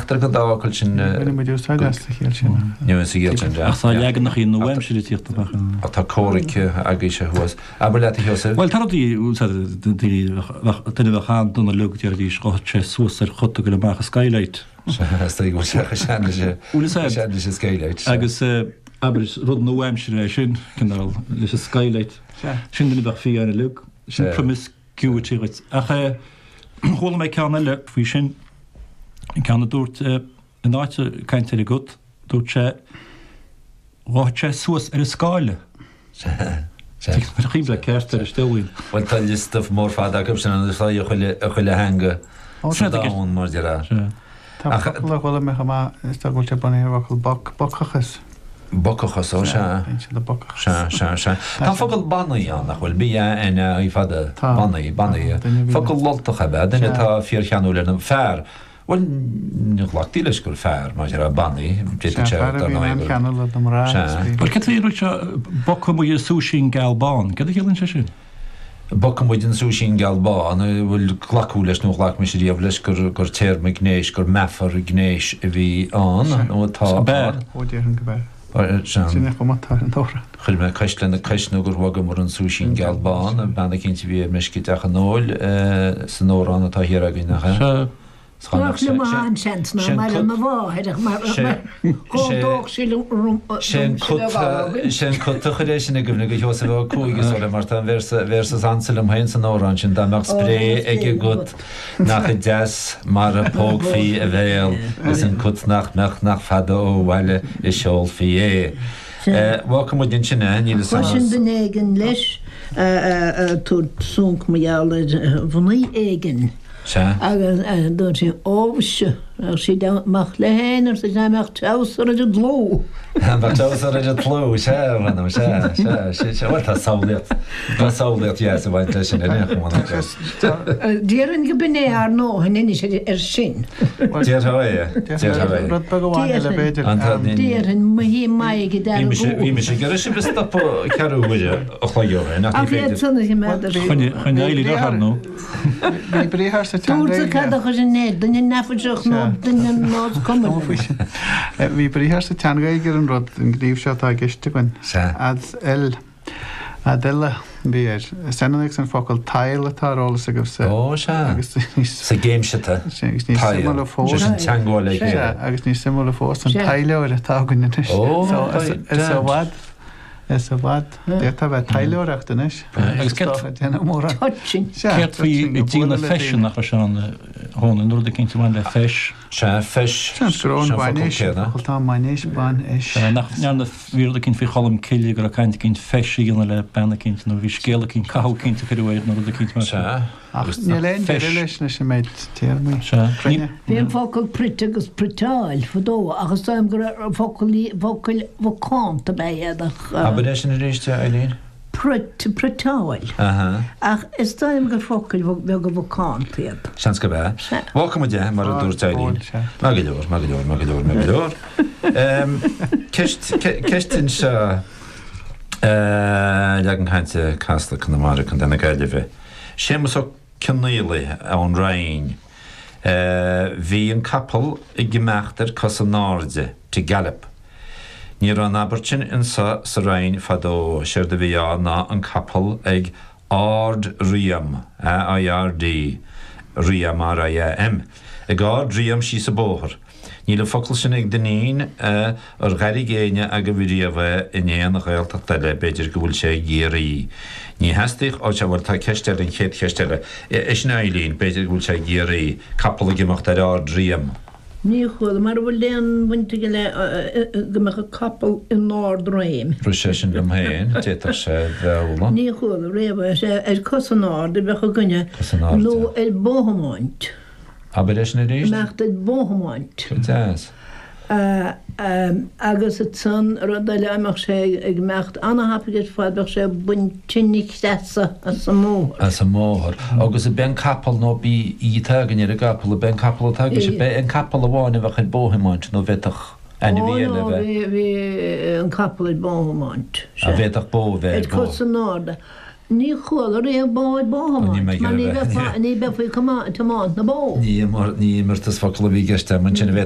meachtar go dácail sin Ní sa ggéil sin Achá legan nach íon nóhaim si tíocht a tá córice agus sé thuas. Aber le Joseph? Well tarí duine bhchan donna luútear dí scót sé suasar chota go leach a Skylight. go se Skylight. Agus aber rud nóhaim si lei sin cinál leis a Skylight. Sin duine bh fi anna luúg sin promiscuity. Ach chola méid ceanna le fao sin ceanna dúirt an áite caiinte gut dúirt sé ráit sé suas ar a Skáile. Chiimh le ceart ar a stilhín. Bhain tá listamh mór fad a sin an chuile hanga dáin mar de rá. Tá bhfuil me má tá bhil te bunaíhil bocachas. Bocachas ó se. Tá focail bannaí an nach bhfuil bí ina í fada bannaí. Focail loltacha be, duine tá fíor cheanú le an fearr. Well, nuachtaí leis gur fearr má ar a bannaí, Well ce í ruite bocha mu súsín galbán, ce chéann sé sin? Bocha muid an súsín galbán bhfuil clacú leis nóhlaach me sé díomh leis gur téir me gnééis gur mefar i gnééis a bhí an nó tá ódíar an gobar. Sinna go mátá an tóra. Chuil me caiislen a caiisnú gur bhaga mar an súsín galbán a banna cinnti bhí meisci deach an nóil san órán atá hir a gine. An sent ná mar an bháidir sin chuéis sinna gomna go heosa bh cúigus le mar an versus anselm hain san órán sin dáach spré ige gut nach i deas mar a pógfií a bhéal is an cut nach fada ó bhile i seol fi Bhá mu din sinna ní sin den éigen leis tú sunk meall bhnaí éigen. Agus dúir sin óbse si mach le héanaar sa deach tear a gló. Bhar tear a tló bhil tá saolaíocht. Tá saolaíocht a bhaint lei sin Díann go binné ar nó in inis ar sin. Díann mu hí maiige Bhí me sé gar si be stoppa ceúide a chláigeoin. sanna hí meidir. Chun éilí nó. Bhí bríthar sa Dúirta cadach chu sin néad, duine nefaideach nó duine ná cumar. Bhí bríthar sa teangaí gur an rud an gríomh seo tá giste goin. Adile bí sennig san focail tail atárálas a go sé. Ó se sa géimsete agus ní simúla fós agus ní simúla fós an taileir a tágann is a bhd. Is a bhd tá bheith taileoireachtanis Agus déanana mór Ceart fao i dtíanana fesin nach seán hóna nuair a cinnte bhain le feis. grón bainéis tá mainéis ban is. Neanna bhír cinn fao cholam ciile gur a caiinte cinn feisi gana le benna cinnte nó bhí scéala cinn caú cinnte chuir nó a cinint Ní leon leis na sem méid téirmí. Bhíon focail prit agus pritáil fudó agus táim gur focail bhcánta béadach Aber sin réiste Eileen? pritáil. Ach is táim gur focail bhe go bhcántaíad. Seans go bheith. Bhá de mar a dúirt Eileen. Magador. Ceistin se legan chainte casta chun na mar chun denna gaiile bheith. Sémas ó cinnéala an rain. Bhí an capal i gmeachtar cos an náde te Gallup. Ní an abertin in sa rain fadó séir de bhí ná an capal ag Ard Riam, ARD, Riam R-I-A-M. Ag Ard Riam sí sa bóthar. Ní le focail sin ag danín ar gairí géine a go bhíríomh in éana ghailteach deile beidir go bhfuil sé géirí. Ní heastaigh á se bhfuil tá ceisteir an chéad ceisteile. Is na Eileen beidir go bhfuil sé géirí capal a gimeacht ar Ard Riam. Ní chuil mar bhfuil leon bhainte go le gomeach a capal in Nord Raim. Ru sé sin go héin, tétar sé bhela. Ní chuil réabh sé ar cos an Nord a bhecha gunne nó ar bóhamáint. Aber leis na réist? Mecht ar bóhamáint. Chutáas. Agus a san rudaile amach sé ag mecht anhapaigh fáilbeh sé buntinnig deasa a sa mór. A sa mór. Agus a ben capal nó bí í tagan ar a gapal a ben capal a tagan sé ben capal a bháin a bheith an bóhamáint nó bheitach ana bhíana bheith. Bhí an capal ar bóhamáint. A bheitach bó bheith. Ed cos an Nord. Ní chuil ré báid bóhamáint. Ní bheith faoi tomáint na bó. Ní mar tas focail a bhí geiste man sin